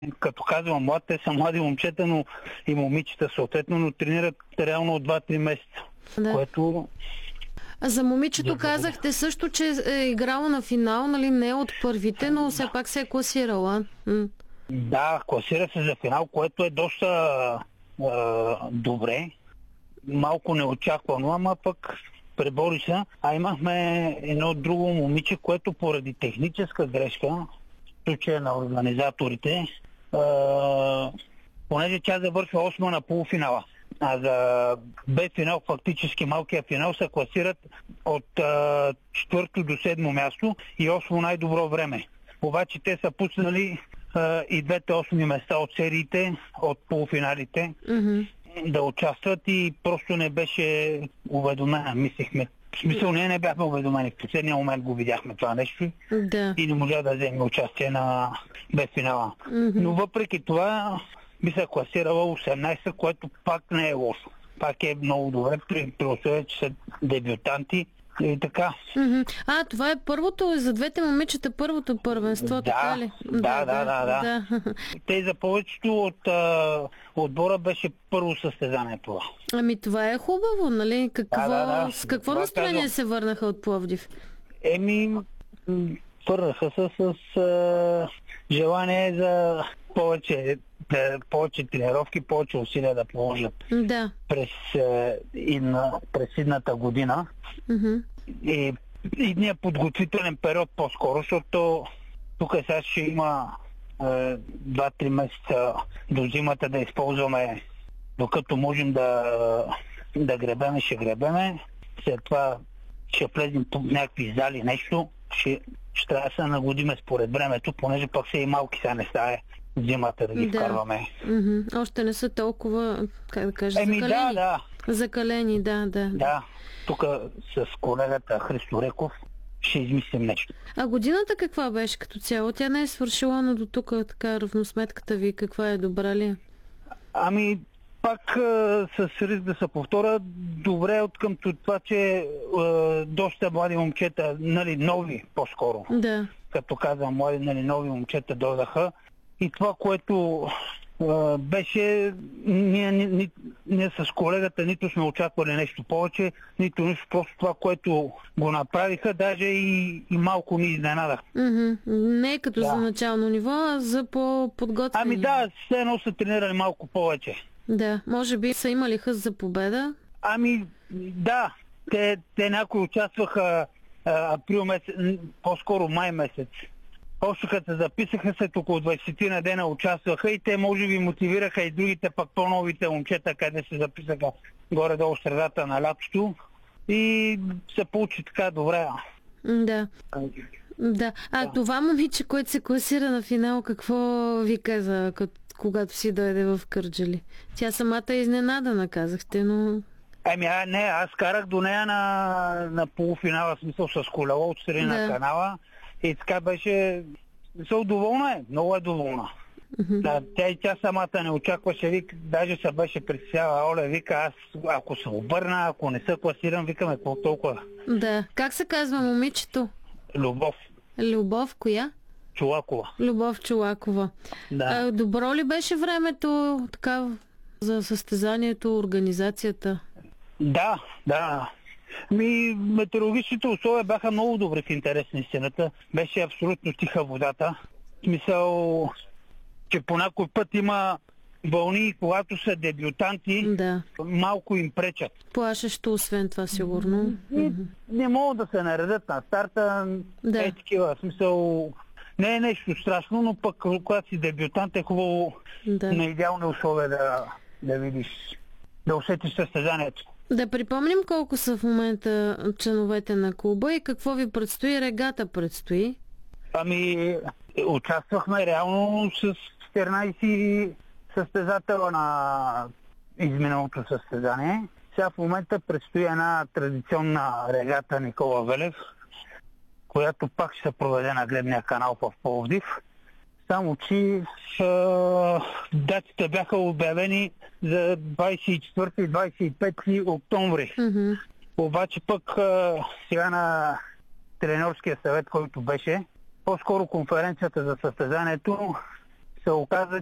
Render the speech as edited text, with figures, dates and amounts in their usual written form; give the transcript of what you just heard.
Като казвам млад, те са млади момчета, но и момичета съответно, но тренират реално от 2-3 месеца. Да. Което... А за момичето казахте също, че е играла на финал, нали, не е от първите, но все пак се е класирала. Да, класира се за финал, което е доста добре. Малко неочаквано, ама пък пребори се. А имахме едно друго момиче, което поради техническа грешка, в случая на организаторите, понеже тя завършва 8 на полуфинала. А за Б-финал, фактически малкия финал, се класират от 4 до 7 място и 8 най-добро време. Обаче те са пуснали и двете 8 места от сериите, от полуфиналите, да участват и просто не беше уведомена, мислихме. В смисъл, не бяхме уведомени. В последния момент го видяхме това нещо и не можа да вземе участие на Б-финала. Но въпреки това би се класирала 18, което пак не е лошо. Пак е много добре, при условие, че са дебютанти и така. Това е първото, за двете момичета първото първенство, така ли? Да. Те за повечето от отбора беше първо състезание това. Ами това е хубаво, нали? С какво настроение се върнаха от Пловдив? Върнаха се с желание за повече тренировки, повече усилия да положат през идната година. И идния подготвителен период по-скоро, защото тук сега ще има 2-3 месеца до зимата да използваме, докато можем да гребеме, ще гребеме. След това ще влезем по някакви зали, нещо. Ще трябва да се нагодиме според времето, понеже пък са и малки, сега не става зимата да ги вкарваме. Още не са толкова, как да кажа, закалени. Закалени, да. Да, тук с колегата Христо Реков ще измислим нещо. А годината каква беше като цяло? Тя не е свършила, но до тук така равносметката ви каква е, добра ли? Пак с риск да се повторя, добре от към това, че доста млади момчета, нали, нови по-скоро. Да. Като казвам млади, нали, нови момчета додаха. И това, което беше, ние с колегата нито сме очаквали нещо повече, нито нищо, просто това, което го направиха, даже и малко ни изненадах. Не е като за начално ниво, а за по-подготвени. Все едно са тренирали малко повече. Да, може би са имали хъс за победа? Да, те някои участваха април месец, по-скоро май месец. Още като се записаха, след около 20 на дена участваха и те може би мотивираха и другите пък по-новите момчета, къде се записаха горе-долу в средата на лятото и се получи така добре. Да. Това момиче, което се класира на финал, какво ви каза, когато си дойде в Кърджали? Тя самата е изненадана, казахте, но... Аз карах до нея на полуфинала, в смисъл с колело от страни на канала и така беше... доволна е, много е доволна. Тя самата не очакваше, даже се беше притесняла, Оля, вика, аз ако се обърна, ако не се класирам, викаме, какво толкова? Да. Как се казва момичето? Любов. Любов коя? Чолакова. Любов Чолакова. Да. Добро ли беше времето така за състезанието, организацията? Да. Метеорологичните условия бяха много добри, в интерес на истината. Беше абсолютно тиха водата. В смисъл, че по някой път има вълни, когато са дебютанти, малко им пречат. Плашещо, освен това, сигурно. Не могат да се наредят на старта. Такива, в смисъл, не е нещо страшно, но пък когато си дебютант е хубаво на идеални условия да видиш, да усетиш състезанието. Да припомним колко са в момента членовете на клуба и какво ви предстои. Регата предстои? Участвахме реално с 14 състезатела на изминалото състезание. Сега в момента предстои една традиционна регата Никола Велев, която пак ще се проведе на гледния канал в Пловдив. Само че датите бяха обявени за 24 и 25 октомври. Обаче пък сега на тренерския съвет, който беше, по-скоро конференцията за състезанието се оказа,